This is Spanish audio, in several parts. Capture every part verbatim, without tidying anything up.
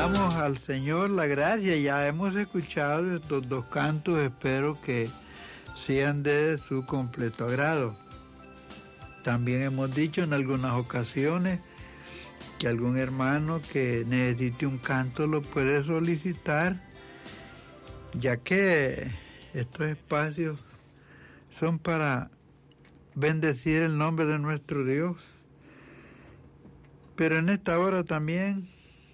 Damos al Señor la gracia. Ya hemos escuchado estos dos cantos, espero que sean de su completo agrado. También hemos dicho en algunas ocasiones que algún hermano que necesite un canto lo puede solicitar, ya que estos espacios son para bendecir el nombre de nuestro Dios. Pero en esta hora también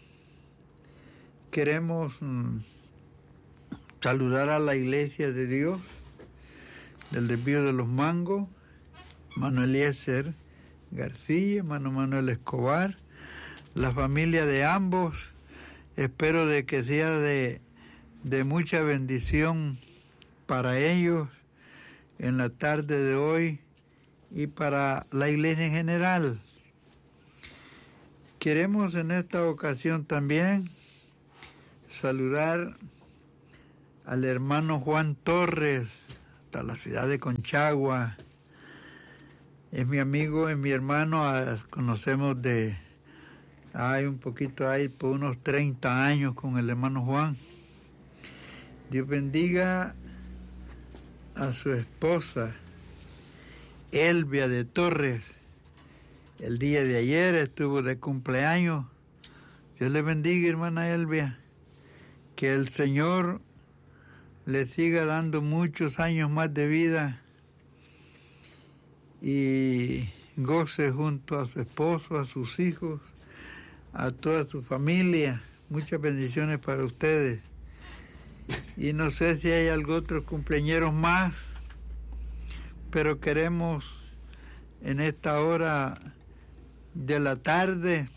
queremos mm, saludar a la Iglesia de Dios del Desvío de los Mangos, hermano Eliezer García, hermano Manuel Escobar, la familia de ambos. Espero de que sea de, de mucha bendición para ellos en la tarde de hoy y para la iglesia en general. Queremos en esta ocasión también saludar al hermano Juan Torres, hasta la ciudad de Conchagua. Es mi amigo, es mi hermano, conocemos de, hay un poquito, hay por unos treinta años con el hermano Juan. Dios bendiga a su esposa, Elvia de Torres. El día de ayer estuvo de cumpleaños. Dios le bendiga, hermana Elvia. Que el Señor le siga dando muchos años más de vida y goce junto a su esposo, a sus hijos, a toda su familia. Muchas bendiciones para ustedes. Y no sé si hay algún otro cumpleañero más, pero queremos en esta hora de la tarde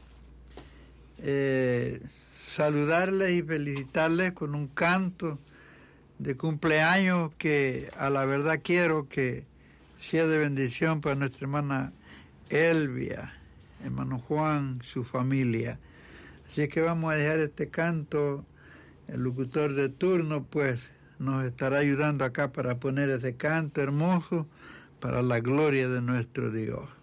eh, saludarles y felicitarles con un canto de cumpleaños que a la verdad quiero que sea de bendición para nuestra hermana Elvia, hermano Juan, su familia. Así que vamos a dejar este canto. El locutor de turno pues nos estará ayudando acá para poner ese canto hermoso para la gloria de nuestro Dios.